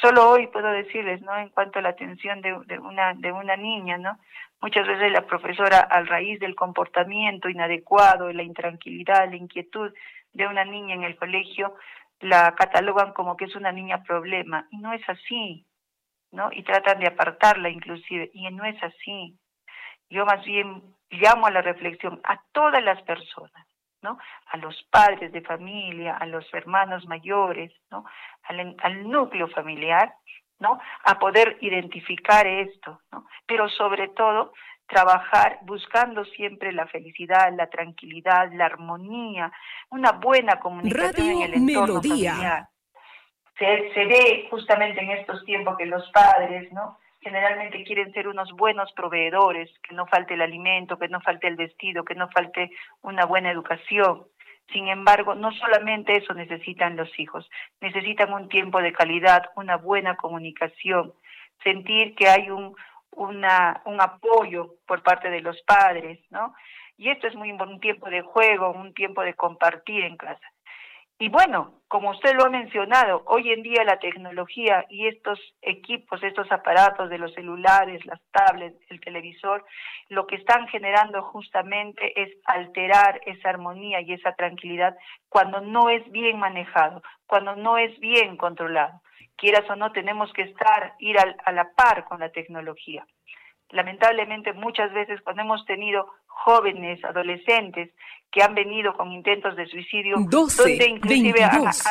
Solo hoy puedo decirles, ¿no? En cuanto a la atención de una niña, ¿no? Muchas veces la profesora, a raíz del comportamiento inadecuado, la intranquilidad, la inquietud de una niña en el colegio, la catalogan como que es una niña problema, y no es así, ¿no? Y tratan de apartarla inclusive, y no es así. Yo más bien llamo a la reflexión a todas las personas, ¿no? A los padres de familia, a los hermanos mayores, ¿no? Al núcleo familiar, ¿no? A poder identificar esto, ¿no? Pero sobre todo trabajar buscando siempre la felicidad, la tranquilidad, la armonía, una buena comunicación en Radio el entorno Melodía. familiar. Se ve justamente en estos tiempos que los padres, ¿no? Generalmente quieren ser unos buenos proveedores, que no falte el alimento, que no falte el vestido, que no falte una buena educación. Sin embargo, no solamente eso necesitan los hijos, necesitan un tiempo de calidad, una buena comunicación, sentir que hay un apoyo por parte de los padres, ¿no? Y esto es un tiempo de juego, un tiempo de compartir en casa. Y bueno, como usted lo ha mencionado, hoy en día la tecnología y estos equipos, estos aparatos de los celulares, las tablets, el televisor, lo que están generando justamente es alterar esa armonía y esa tranquilidad cuando no es bien manejado, cuando no es bien controlado. Quieras o no, tenemos que ir a la par con la tecnología. Lamentablemente muchas veces cuando hemos tenido jóvenes, adolescentes que han venido con intentos de suicidio, 12, donde inclusive 22.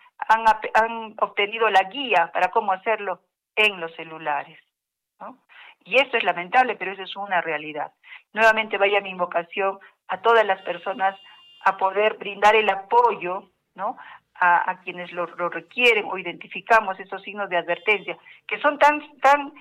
han obtenido la guía para cómo hacerlo en los celulares, ¿no? Y esto es lamentable, pero eso es una realidad. Nuevamente vaya mi invocación a todas las personas a poder brindar el apoyo, ¿no? A quienes lo requieren o identificamos esos signos de advertencia, que son tan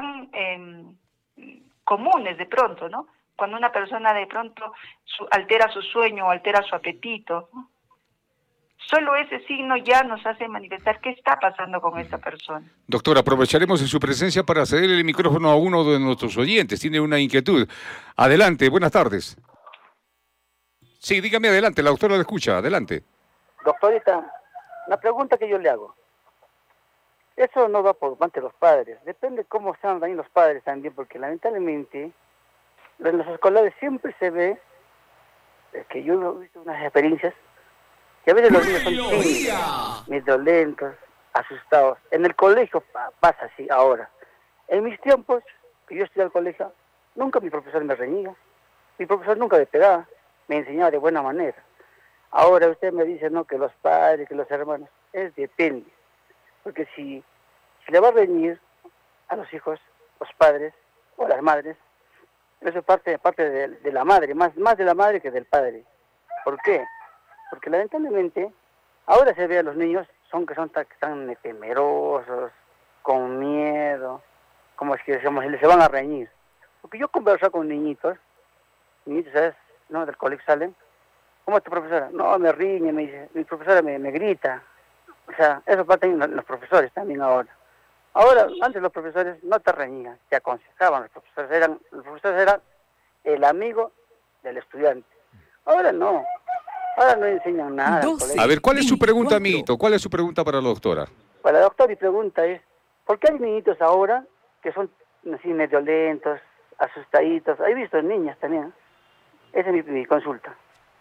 comunes de pronto, ¿no? Cuando una persona de pronto altera su sueño o altera su apetito, ¿no? Solo ese signo ya nos hace manifestar qué está pasando con esta persona. Doctor, aprovecharemos de su presencia para ceder el micrófono a uno de nuestros oyentes. Tiene una inquietud. Adelante, buenas tardes. Sí, dígame adelante, la doctora le escucha, adelante. Doctorita, la pregunta que yo le hago, eso no va por parte de los padres, depende cómo sean también los padres también, porque lamentablemente en los escolares siempre se ve, que yo he visto unas experiencias, que a veces los niños son tímidos, medio lentos, asustados. En el colegio pasa así ahora. En mis tiempos, que yo estudié al colegio, nunca mi profesor me reñía, mi profesor nunca me pegaba, me enseñaba de buena manera. Ahora usted me dice, no, que los padres, que los hermanos, depende. Porque si le va a reñir a los hijos, los padres o las madres, eso es parte de la madre, más de la madre que del padre. ¿Por qué? Porque lamentablemente ahora se ve a los niños que son tan temerosos, con miedo, como es que se van a reñir. Porque yo converso con niñitos, ¿sabes? ¿No? Del colegio salen. ¿Cómo es tu profesora? No, me riñe, me dice, mi profesora me grita. O sea, eso pasa en los profesores también ahora. Ahora, antes los profesores no te reñían, te aconsejaban, los profesores eran el amigo del estudiante. Ahora no enseñan nada. A ver, ¿cuál es su pregunta, amiguito? ¿Cuál es su pregunta para la doctora? Para la doctora mi pregunta es, ¿por qué hay niñitos ahora que son así medio lentos, asustaditos? He visto niñas también. Esa es mi consulta.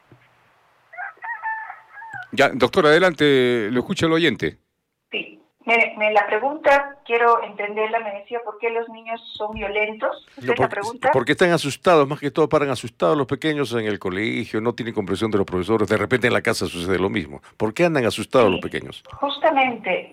Ya, doctora, adelante, lo escucha el oyente. Sí, la pregunta, quiero entenderla, me decía, ¿por qué los niños son violentos? ¿Es esa pregunta? Porque están asustados, más que todo paran asustados los pequeños en el colegio, no tienen comprensión de los profesores, de repente en la casa sucede lo mismo. ¿Por qué andan asustados los pequeños? Justamente,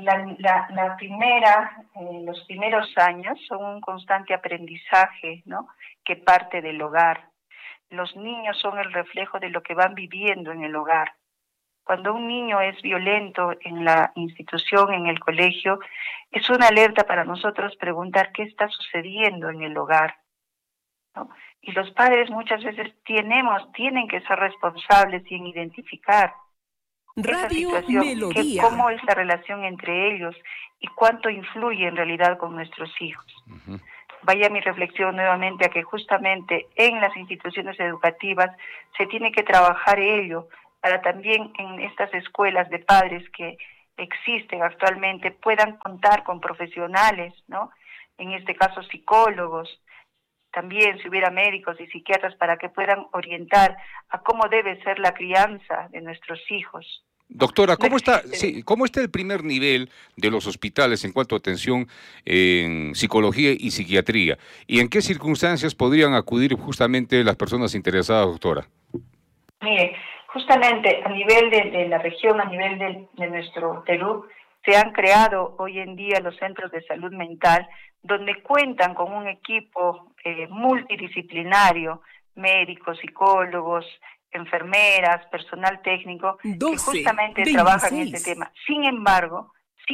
los primeros años son un constante aprendizaje, ¿no? Que parte del hogar. Los niños son el reflejo de lo que van viviendo en el hogar. Cuando un niño es violento en la institución, en el colegio, es una alerta para nosotros preguntar qué está sucediendo en el hogar, ¿no? Y los padres muchas veces tienen que ser responsables y en identificar esa situación, cómo es la relación entre ellos y cuánto influye en realidad con nuestros hijos. Uh-huh. Vaya mi reflexión nuevamente a que justamente en las instituciones educativas se tiene que trabajar ello, para también en estas escuelas de padres que existen actualmente puedan contar con profesionales, ¿no? En este caso psicólogos, también si hubiera médicos y psiquiatras para que puedan orientar a cómo debe ser la crianza de nuestros hijos. Doctora, ¿cómo está el primer nivel de los hospitales en cuanto a atención en psicología y psiquiatría? ¿Y en qué circunstancias podrían acudir justamente las personas interesadas, doctora? Mire, justamente a nivel de la región, a nivel de nuestro Perú, se han creado hoy en día los centros de salud mental, donde cuentan con un equipo multidisciplinario, médicos, psicólogos, enfermeras, personal técnico, que justamente trabajan en este tema. Sin embargo,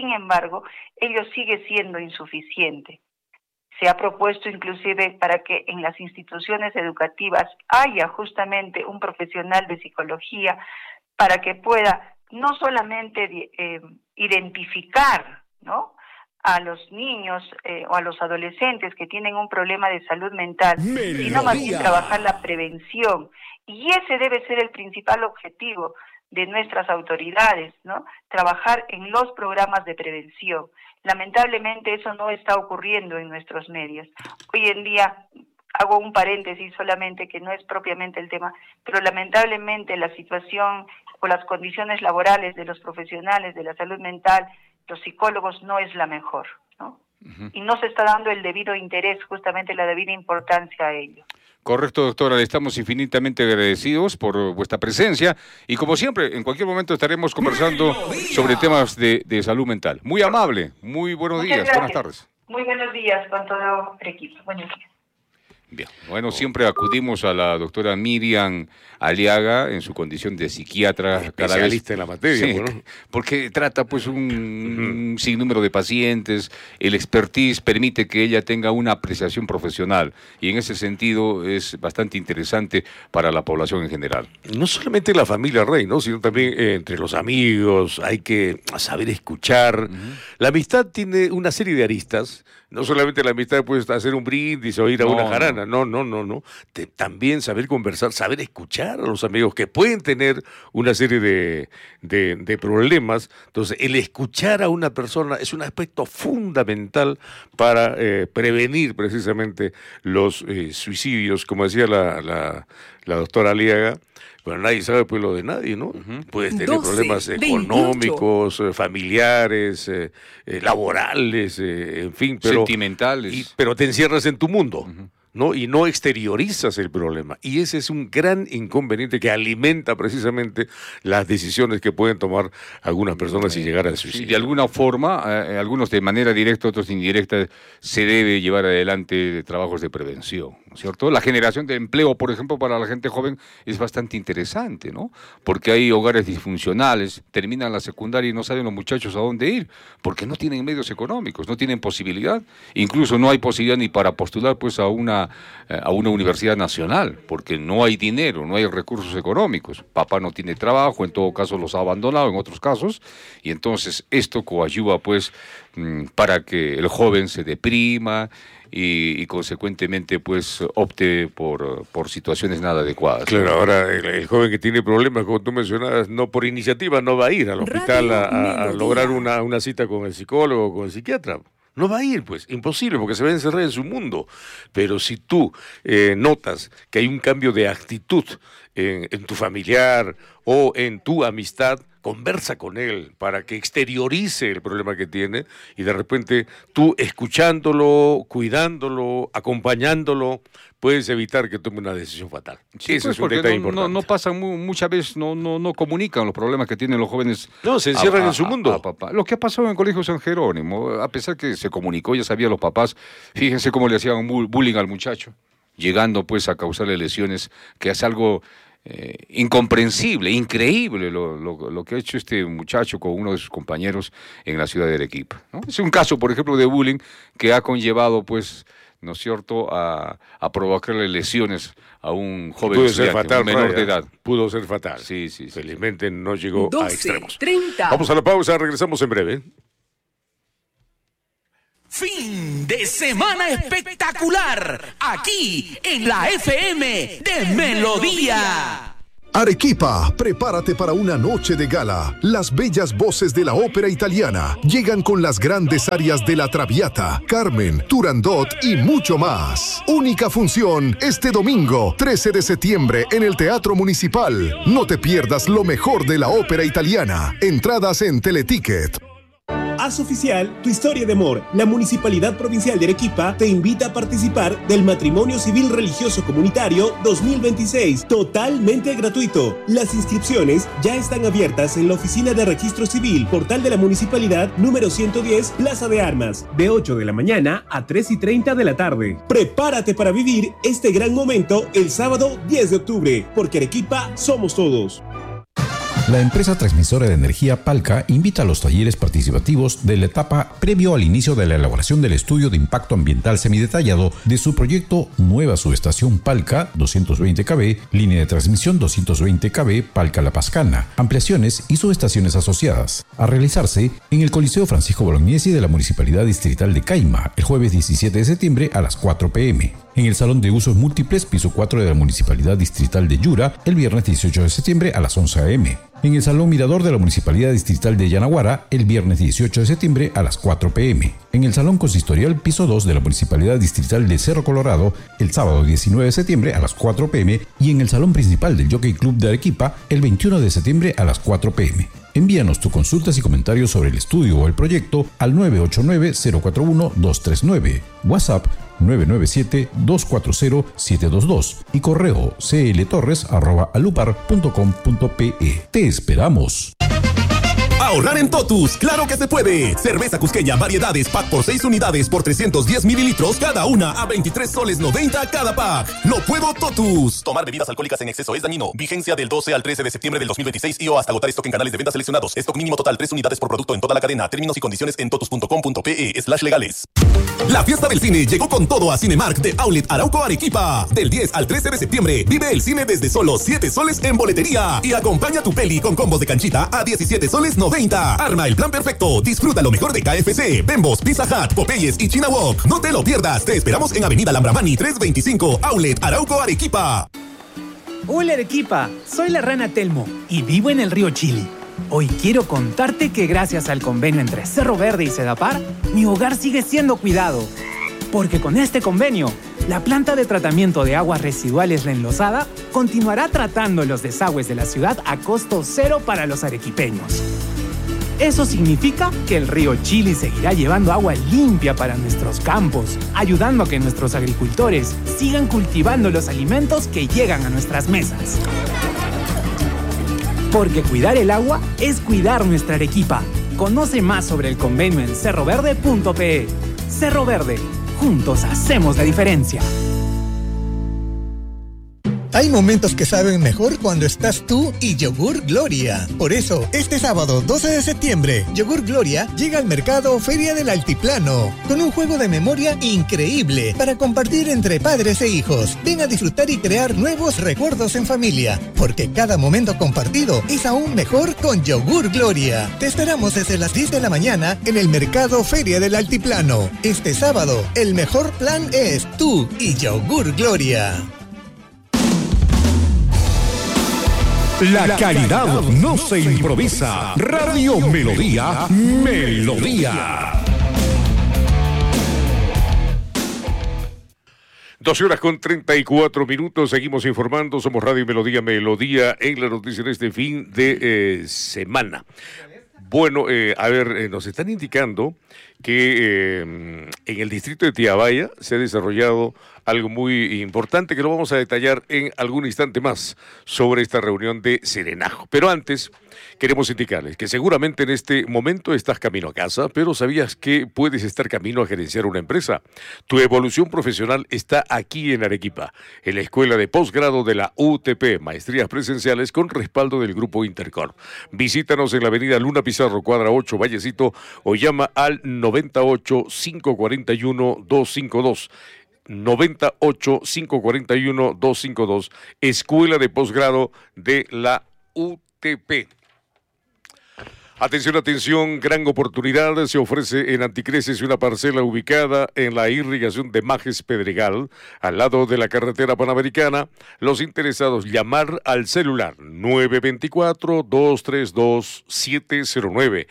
ello sigue siendo insuficiente. Se ha propuesto inclusive para que en las instituciones educativas haya justamente un profesional de psicología para que pueda no solamente identificar, ¿no?, a los niños o a los adolescentes que tienen un problema de salud mental, sino más bien trabajar la prevención. Y ese debe ser el principal objetivo de nuestras autoridades, ¿no? Trabajar en los programas de prevención. Lamentablemente eso no está ocurriendo en nuestros medios. Hoy en día, hago un paréntesis solamente que no es propiamente el tema, pero lamentablemente la situación o las condiciones laborales de los profesionales de la salud mental, los psicólogos, no es la mejor, ¿no? Y no se está dando el debido interés, justamente la debida importancia a ello. Correcto, doctora, le estamos infinitamente agradecidos por vuestra presencia y como siempre, en cualquier momento estaremos conversando sobre temas de salud mental. Muy amable, muy buenos días, buenas tardes. Muy buenos días con todo el equipo, buenos días. Bien, bueno, siempre acudimos a la doctora Miriam Aliaga en su condición de psiquiatra. Especialista en la materia, sí, ¿no? Porque trata pues un sinnúmero de pacientes, el expertise permite que ella tenga una apreciación profesional y en ese sentido es bastante interesante para la población en general. No solamente la familia Rey, ¿no?, sino también entre los amigos, hay que saber escuchar. La amistad tiene una serie de aristas. No solamente la amistad puede hacer un brindis o ir a una jarana, no. También saber conversar, saber escuchar a los amigos que pueden tener una serie de problemas. Entonces, el escuchar a una persona es un aspecto fundamental para prevenir precisamente los suicidios. Como decía la doctora Aliaga, bueno, nadie sabe pues lo de nadie, ¿no? Puedes tener problemas económicos, familiares, laborales, en fin, pero sentimentales. Pero te encierras en tu mundo, ¿no? Y no exteriorizas el problema. Y ese es un gran inconveniente que alimenta precisamente las decisiones que pueden tomar algunas personas sin llegar al suicidio. Sí, de alguna forma, algunos de manera directa, otros indirecta, se debe llevar adelante trabajos de prevención, ¿no es cierto? La generación de empleo, por ejemplo, para la gente joven es bastante interesante, ¿no? Porque hay hogares disfuncionales, terminan la secundaria y no saben los muchachos a dónde ir, porque no tienen medios económicos, no tienen posibilidad, incluso no hay posibilidad ni para postular pues a una universidad nacional, porque no hay dinero, no hay recursos económicos. Papá no tiene trabajo, en todo caso los ha abandonado en otros casos, y entonces esto coadyuva pues para que el joven se deprima y consecuentemente pues opte por situaciones nada adecuadas. Claro, ahora el joven que tiene problemas, como tú mencionabas, no por iniciativa no va a ir al hospital a lograr una cita con el psicólogo o con el psiquiatra. No va a ir, pues, imposible, porque se va a encerrar en su mundo. Pero si tú notas que hay un cambio de actitud en tu familiar o en tu amistad, conversa con él para que exteriorice el problema que tiene y de repente tú escuchándolo, cuidándolo, acompañándolo, puedes evitar que tome una decisión fatal. Sí, ese pues, es un detalle importante. No pasan muchas veces, no comunican los problemas que tienen los jóvenes. No, se encierran en su mundo. Lo que ha pasado en el Colegio San Jerónimo, a pesar que se comunicó, ya sabían los papás, fíjense cómo le hacían bullying al muchacho, llegando pues a causarle lesiones, que es algo incomprensible, increíble lo que ha hecho este muchacho con uno de sus compañeros en la ciudad de Arequipa, ¿no? Es un caso, por ejemplo, de bullying que ha conllevado, pues, ¿no es cierto?, a provocarle lesiones a un joven estudiante, un menor de edad. Pudo ser fatal. Sí. Felizmente no llegó a extremos. 12:30. Vamos a la pausa, regresamos en breve. Fin de semana espectacular, aquí en la FM de Melodía. Arequipa, prepárate para una noche de gala. Las bellas voces de la ópera italiana llegan con las grandes arias de La Traviata, Carmen, Turandot y mucho más. Única función este domingo, 13 de septiembre en el Teatro Municipal. No te pierdas lo mejor de la ópera italiana. Entradas en Teleticket. Haz oficial tu historia de amor. La Municipalidad Provincial de Arequipa te invita a participar del Matrimonio Civil Religioso Comunitario 2026, totalmente gratuito. Las inscripciones ya están abiertas en la Oficina de Registro Civil, Portal de la Municipalidad, número 110, Plaza de Armas, de 8 de la mañana a 3:30 de la tarde. Prepárate para vivir este gran momento el sábado 10 de octubre, porque Arequipa somos todos. La empresa transmisora de energía Palca invita a los talleres participativos de la etapa previo al inicio de la elaboración del estudio de impacto ambiental semidetallado de su proyecto Nueva Subestación Palca 220 kV, línea de transmisión 220 kV Palca La Pascana, ampliaciones y subestaciones asociadas, a realizarse en el Coliseo Francisco Bolognesi de la Municipalidad Distrital de Caima el jueves 17 de septiembre a las 4 p.m. En el Salón de Usos Múltiples, piso 4 de la Municipalidad Distrital de Yura, el viernes 18 de septiembre a las 11 a.m. En el Salón Mirador de la Municipalidad Distrital de Yanaguara, el viernes 18 de septiembre a las 4 p.m. En el Salón Consistorial, piso 2 de la Municipalidad Distrital de Cerro Colorado, el sábado 19 de septiembre a las 4 p.m. Y en el Salón Principal del Jockey Club de Arequipa, el 21 de septiembre a las 4 p.m. Envíanos tus consultas y comentarios sobre el estudio o el proyecto al 989-041-239, WhatsApp 997-240-722 y correo cltorres@alupar.com.pe. Te esperamos. Ahorrar en Totus, claro que se puede. Cerveza Cusqueña, variedades, pack por 6 unidades por 310 mililitros, cada una a 23 soles 90 cada pack. ¡Lo puedo, Totus! Tomar bebidas alcohólicas en exceso es dañino. Vigencia del 12 al 13 de septiembre del 2026 y o hasta agotar stock en canales de venta seleccionados. Stock mínimo total 3 unidades por producto en toda la cadena. Términos y condiciones en totus.com.pe/legales. La fiesta del cine llegó con todo a Cinemark de Outlet Arauco Arequipa. Del 10 al 13 de septiembre, vive el cine desde solo 7 soles en boletería. Y acompaña tu peli con combos de canchita a 17 soles 90. Arma el plan perfecto. Disfruta lo mejor de KFC, Bembos, Pizza Hut, Popeyes y China Walk. No te lo pierdas. Te esperamos en Avenida Lambramani 325, Outlet Arauco Arequipa. Hola Arequipa, soy la rana Telmo y vivo en el río Chili. Hoy quiero contarte que gracias al convenio entre Cerro Verde y Sedapar, mi hogar sigue siendo cuidado. Porque con este convenio, la planta de tratamiento de aguas residuales La Enlosada continuará tratando los desagües de la ciudad a costo cero para los arequipeños. Eso significa que el río Chili seguirá llevando agua limpia para nuestros campos, ayudando a que nuestros agricultores sigan cultivando los alimentos que llegan a nuestras mesas. Porque cuidar el agua es cuidar nuestra Arequipa. Conoce más sobre el convenio en cerroverde.pe. Cerro Verde, juntos hacemos la diferencia. Hay momentos que saben mejor cuando estás tú y Yogur Gloria. Por eso, este sábado 12 de septiembre, Yogur Gloria llega al mercado Feria del Altiplano con un juego de memoria increíble para compartir entre padres e hijos. Ven a disfrutar y crear nuevos recuerdos en familia, porque cada momento compartido es aún mejor con Yogur Gloria. Te esperamos desde las 10 de la mañana en el mercado Feria del Altiplano. Este sábado, el mejor plan es tú y Yogur Gloria. La calidad no se improvisa. Radio Melodía, Melodía. 12:34. Seguimos informando. Somos Radio Melodía, Melodía en la noticia de este fin de semana. Bueno, nos están indicando que en el distrito de Tiabaya se ha desarrollado algo muy importante que lo vamos a detallar en algún instante más sobre esta reunión de Serenajo. Pero antes, queremos indicarles que seguramente en este momento estás camino a casa, pero ¿sabías que puedes estar camino a gerenciar una empresa? Tu evolución profesional está aquí en Arequipa, en la Escuela de Posgrado de la UTP, maestrías presenciales con respaldo del Grupo Intercorp. Visítanos en la avenida Luna Pizarro, cuadra 8, Vallecito, o llama al 98-541-252. 98-541-252, Escuela de Posgrado de la UTP. Atención, atención, gran oportunidad se ofrece en Anticreces una parcela ubicada en la irrigación de Majes Pedregal, al lado de la carretera panamericana. Los interesados llamar al celular 924-232-709,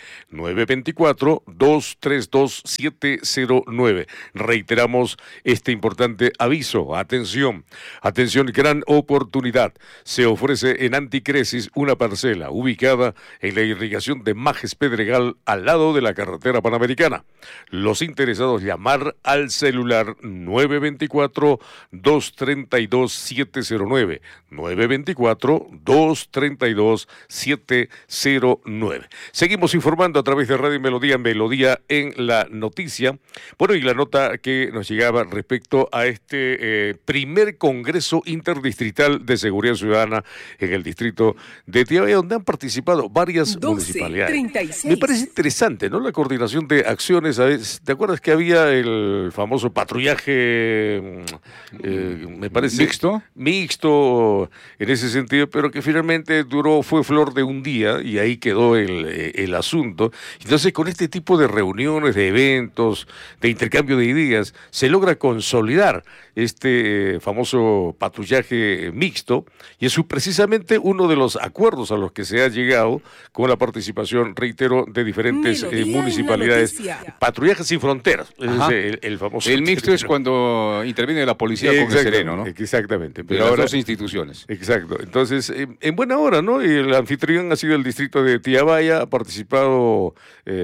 924-232-709. Reiteramos este importante aviso. Atención, atención, gran oportunidad. Se ofrece en Anticreces una parcela ubicada en la irrigación de Majes Pedregal, al lado de la carretera panamericana. Los interesados llamar al celular 924-232-709, 924-232-709. Seguimos informando a través de Radio Melodía, Melodía en la noticia. Bueno, y la nota que nos llegaba respecto a este primer Congreso Interdistrital de Seguridad Ciudadana en el distrito de Tiabaya, donde han participado varias municipalidades. 36. Me parece interesante, ¿no? La coordinación de acciones. ¿Te acuerdas que había el famoso patrullaje, me parece? Mixto, en ese sentido, pero que finalmente fue flor de un día y ahí quedó el asunto. Entonces, con este tipo de reuniones, de eventos, de intercambio de ideas, se logra consolidar este famoso patrullaje mixto, y es precisamente uno de los acuerdos a los que se ha llegado con la participación, reitero, de diferentes municipalidades. Patrullaje sin fronteras, es el famoso. El mixto es cuando interviene la policía con el sereno, ¿no? Exactamente. Pero ahora, las dos instituciones. Exacto. Entonces, en buena hora, ¿no? El anfitrión ha sido el distrito de Tiabaya, ha participado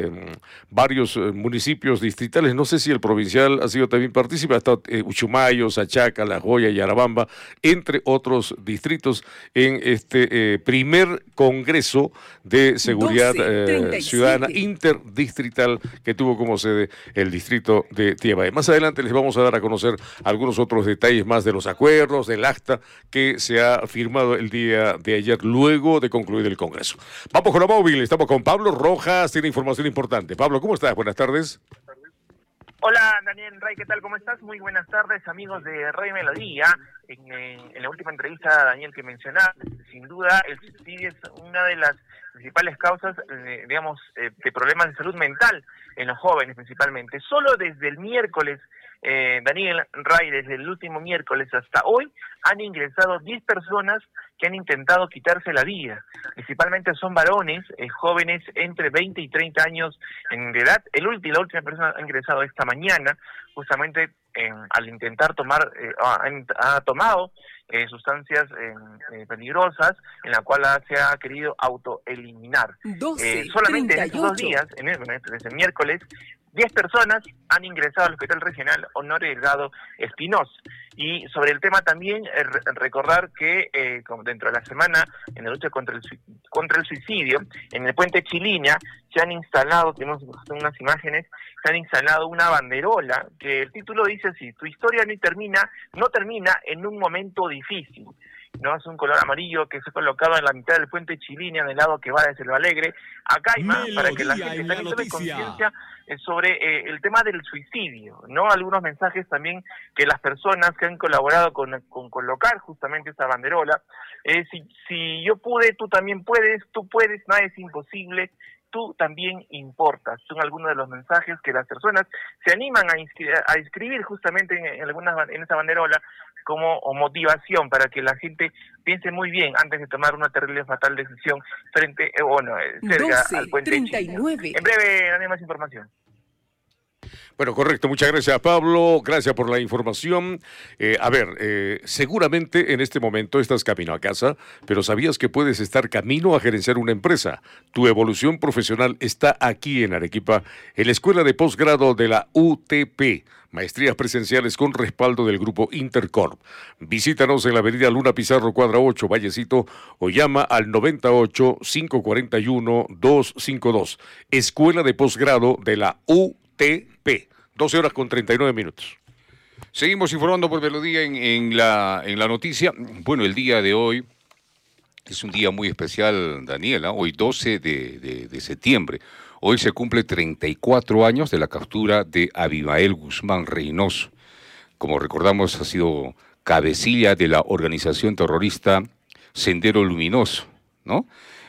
varios municipios distritales, no sé si el provincial ha sido también partícipe, ha estado Uchumayo, Sachaca, La Joya, Yarabamba, entre otros distritos, en este primer Congreso de Seguridad Ciudadana Interdistrital que tuvo como sede el distrito de Tiabaya. Más adelante les vamos a dar a conocer algunos otros detalles más de los acuerdos, del acta que se ha firmado el día de ayer, luego de concluir el Congreso. Vamos con la móvil, estamos con Pablo Rojas, tiene información importante. Pablo, ¿cómo estás? Buenas tardes. Hola, Daniel Ray, ¿qué tal? ¿Cómo estás? Muy buenas tardes, amigos de Radio Melodía. En la última entrevista, Daniel, que mencionaste, sin duda, el suicidio es una de las principales causas, de problemas de salud mental en los jóvenes principalmente. Solo desde el miércoles, Daniel Ray, desde el último miércoles hasta hoy, han ingresado 10 personas que han intentado quitarse la vida. Principalmente son varones, jóvenes entre 20 y 30 años en edad. La última persona ha ingresado esta mañana, justamente al intentar tomar, ha tomado sustancias peligrosas, en la cual se ha querido autoeliminar. Solamente en estos 2 días, desde el miércoles, 10 personas han ingresado al Hospital Regional Honorio Delgado Espinosa. Y sobre el tema también, recordar que dentro de la semana, en la lucha contra el suicidio, en el puente Chiliña, se han instalado, tenemos unas imágenes, se han instalado una banderola, que el título dice así: tu historia no termina en un momento difícil. No, es un color amarillo que se ha colocado en la mitad del puente Chiliña, en el lado que va desde el Alegre a Caima, para que la gente también tome conciencia sobre el tema del suicidio, ¿no? Algunos mensajes también que las personas que han colaborado con colocar justamente esta banderola, si yo pude, tú también puedes, tú puedes, nada es imposible, tú también importas. Son algunos de los mensajes que las personas se animan a escribir justamente en esa banderola como motivación para que la gente piense muy bien antes de tomar una terrible fatal decisión cerca al puente 39. Chile. En breve, daré más información. Bueno, correcto. Muchas gracias, Pablo. Gracias por la información. Seguramente en este momento estás camino a casa, pero ¿sabías que puedes estar camino a gerenciar una empresa? Tu evolución profesional está aquí en Arequipa, en la Escuela de Posgrado de la UTP. Maestrías presenciales con respaldo del Grupo Intercorp. Visítanos en la avenida Luna Pizarro, cuadra 8, Vallecito, o llama al 98-541-252. Escuela de Posgrado de la UTP. 12 horas con 39 minutos. Seguimos informando por Melodía en la noticia. Bueno, el día de hoy es un día muy especial, Daniela. Hoy 12 de septiembre. Hoy se cumple 34 años de la captura de Abimael Guzmán Reynoso. Como recordamos, ha sido cabecilla de la organización terrorista Sendero Luminoso, ¿no?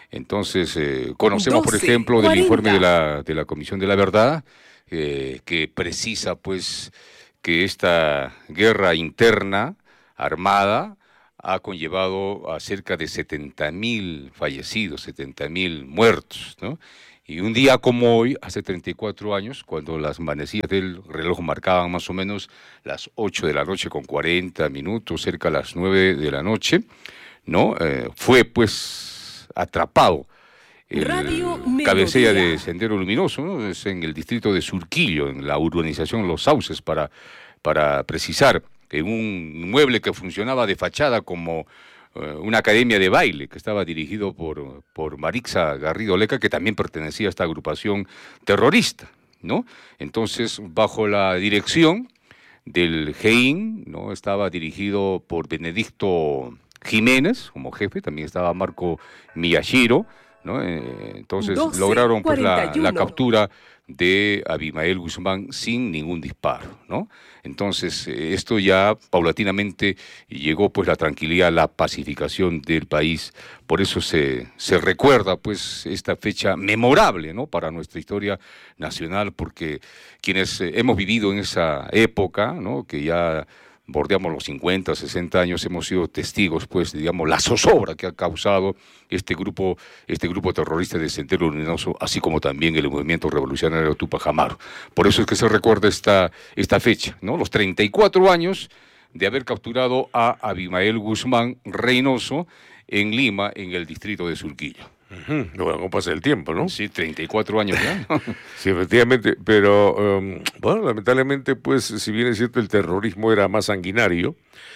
Entonces, conocemos, por ejemplo, del informe de la Comisión de la Verdad, que precisa, pues, que esta guerra interna, armada, ha conllevado a cerca de 70.000 fallecidos, 70.000 muertos, ¿no? Y un día como hoy, hace 34 años, cuando las manecillas del reloj marcaban más o menos las 8 de la noche con 40 minutos, cerca a las 9 de la noche, ¿no? Fue pues atrapado el cabecilla de Sendero Luminoso, ¿no? Es en el distrito de Surquillo, en la urbanización Los Sauces, para precisar, en un inmueble que funcionaba de fachada como una academia de baile, que estaba dirigido por Marixa Garrido Leca, que también pertenecía a esta agrupación terrorista, ¿no? Entonces, bajo la dirección del GEIN, ¿no? Estaba dirigido por Benedicto Jiménez como jefe, también estaba Marco Miyashiro, ¿no? Entonces 12, lograron pues la captura de Abimael Guzmán sin ningún disparo, ¿no? Entonces esto ya paulatinamente llegó pues la tranquilidad, la pacificación del país. Por eso se recuerda pues esta fecha memorable, ¿no? Para nuestra historia nacional, porque quienes hemos vivido en esa época, ¿no? Que ya bordeamos los 50, 60 años, hemos sido testigos, pues, digamos, la zozobra que ha causado este grupo terrorista de Sendero Luminoso, así como también el movimiento revolucionario Tupac Amaru. Por eso es que se recuerda esta fecha, ¿no? Los 34 años de haber capturado a Abimael Guzmán Reynoso en Lima, en el distrito de Surquillo. Bueno, ¿cómo pasa el tiempo, no? Sí, 34 años ya. Sí, efectivamente, pero bueno, lamentablemente, pues, si bien es cierto, el terrorismo era más sanguinario,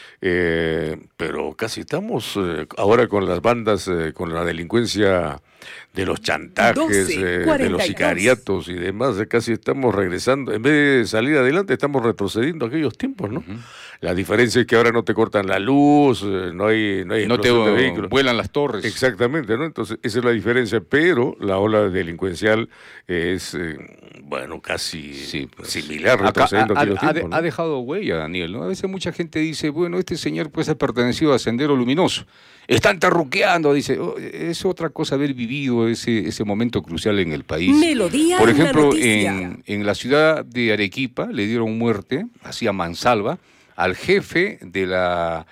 pero casi estamos ahora con las bandas, con la delincuencia de los chantajes, de los sicariatos y demás, casi estamos regresando, en vez de salir adelante, estamos retrocediendo a aquellos tiempos, ¿no? La diferencia es que ahora no te cortan la luz, no te vuelan las torres. Exactamente, ¿no? Entonces, esa es la diferencia, pero la ola delincuencial es, bueno, casi similar, retrocediendo a aquellos tiempos, ¿no? Ha dejado huella, Daniel, ¿no? A veces mucha gente dice, bueno, este señor pues ha pertenecido a Sendero Luminoso. Están terruqueando, dice. Es otra cosa haber vivido ese momento crucial en el país. Melodía. Por ejemplo, en la ciudad de Arequipa le dieron muerte, así a mansalva, al jefe de la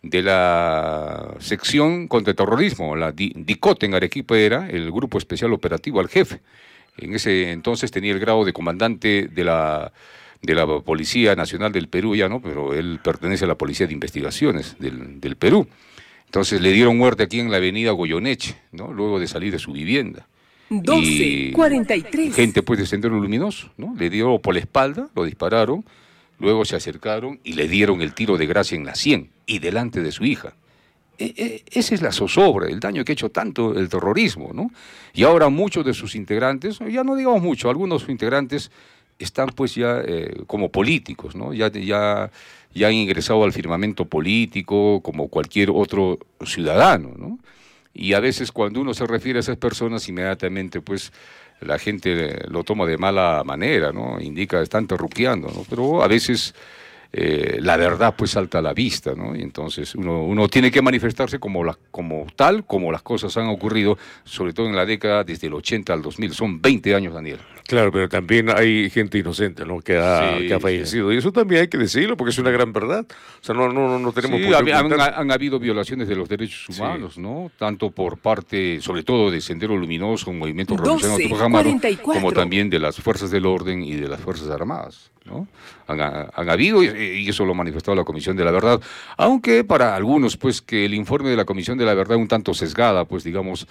sección contra el terrorismo, la DICOT en Arequipa era el Grupo Especial Operativo, al jefe. En ese entonces tenía el grado de comandante de la Policía Nacional del Perú, ya no, pero él pertenece a la Policía de Investigaciones del Perú. Entonces le dieron muerte aquí en la avenida Goyoneche, ¿no? Luego de salir de su vivienda. 12:43. Gente pues de Sendero Luminoso, ¿no? Le dio por la espalda, lo dispararon, luego se acercaron y le dieron el tiro de gracia en la sien y delante de su hija. Esa es la zozobra, el daño que ha hecho tanto el terrorismo, ¿no? Y ahora muchos de sus integrantes, ya no digamos mucho, algunos de sus integrantes están pues ya como políticos, ¿no? Ya han ingresado al firmamento político como cualquier otro ciudadano, ¿no? Y a veces cuando uno se refiere a esas personas, inmediatamente pues la gente lo toma de mala manera, ¿no? Indica, están terruqueando, ¿no? Pero a veces la verdad pues salta a la vista, ¿no? Y entonces uno tiene que manifestarse como las cosas han ocurrido, sobre todo en la década desde el 80 al 2000, son 20 años, Daniel. Claro, pero también hay gente inocente, ¿no? que ha fallecido. Sí. Y eso también hay que decirlo porque es una gran verdad. O sea, no tenemos por qué han habido violaciones de los derechos humanos, ¿no? Tanto por parte, sobre todo de Sendero Luminoso, un movimiento revolucionario Tupac Amaru, como también de las fuerzas del orden y de las fuerzas armadas, ¿no? Han habido, y eso lo ha manifestado la Comisión de la Verdad, aunque para algunos, pues, que el informe de la Comisión de la Verdad un tanto sesgada, pues, digamos,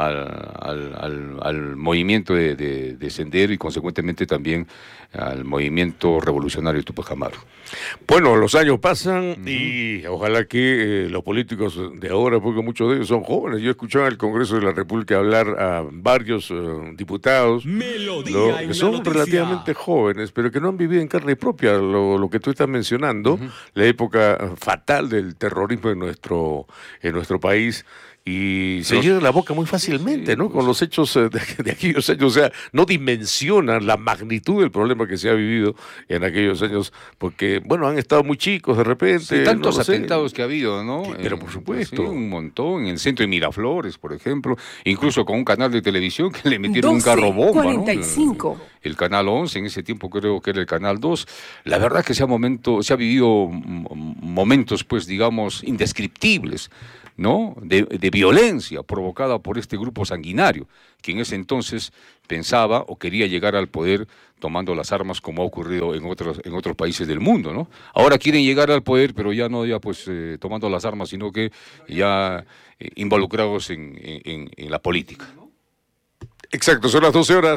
al movimiento de Sendero y consecuentemente también al movimiento revolucionario Tupac Amaru. Bueno, los años pasan y ojalá que los políticos de ahora, porque muchos de ellos son jóvenes. Yo escuchaba en el Congreso de la República hablar a varios diputados, que son relativamente jóvenes, pero que no han vivido en carne propia lo que tú estás mencionando, la época fatal del terrorismo en nuestro país. y se llena la boca muy fácilmente, ¿no? Con los hechos de aquellos años, o sea, no dimensionan la magnitud del problema que se ha vivido en aquellos años, porque, bueno, han estado muy chicos de repente. Tantos atentados que ha habido, ¿no? Pero por supuesto. Un montón, en el centro de Miraflores, por ejemplo, incluso con un canal de televisión que le metieron un carro bomba, 45. ¿no? El canal 11, en ese tiempo creo que era el canal 2. La verdad que se ha vivido momentos, pues, digamos, indescriptibles, ¿no? De violencia provocada por este grupo sanguinario, que en ese entonces pensaba o quería llegar al poder tomando las armas, como ha ocurrido en otros países del mundo, ¿no? Ahora quieren llegar al poder, pero ya no tomando las armas, sino que ya involucrados en la política. Exacto, son las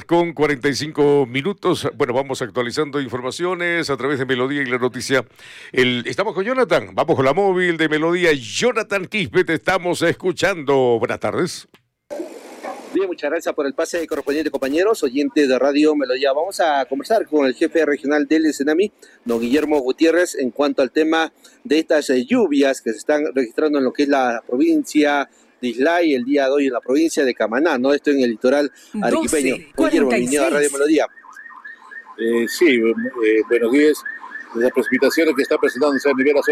12:45. Bueno, vamos actualizando informaciones a través de Melodía y la noticia. Estamos con Jonathan, vamos con la móvil de Melodía. Jonathan Quispe, te estamos escuchando. Buenas tardes. Bien, muchas gracias por el pase correspondiente, compañeros, oyentes de Radio Melodía. Vamos a conversar con el jefe regional del Senami, don Guillermo Gutiérrez, en cuanto al tema de estas lluvias que se están registrando en lo que es la provincia de Islay el día de hoy en la provincia de Camaná, ¿no? Esto en el litoral arequipeño. Guillermo, bienvenido a Radio Melodía. Sí, buenos días. Las precipitaciones que están presentándose a nivel